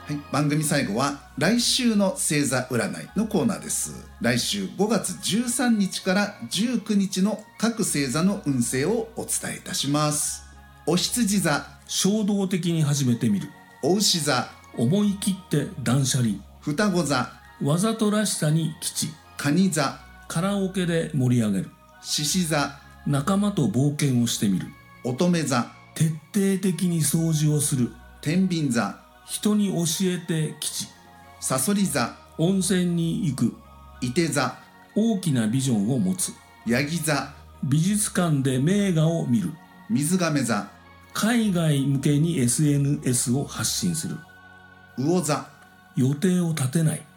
はい、番組最後は来週の星座占いのコーナーです。来週5月13日から19日の各星座の運勢をお伝えいたします。お羊座、 衝動的に始めてみる。 お牛座、 思い切って断捨離。 双子座、 わざとらしさに吉。 蟹座、 カラオケで盛り上げる。 獅子座、 仲間と冒険をしてみる。 乙女座、 徹底的に掃除をする。 天秤座、 人に教えて吉。 さそり座、 温泉に行く。 いて座、 大きなビジョンを持つ。 ヤギ座、 美術館で名画を見る。 水亀座、 海外向けに SNS を発信する。 魚座、 予定を立てない。